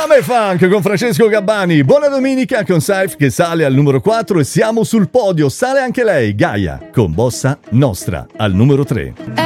Summer Funk con Francesco Gabbani. Buona domenica con Saif che sale al numero 4 e siamo sul podio. Sale anche lei, Gaia, con Bossa Nostra al numero 3.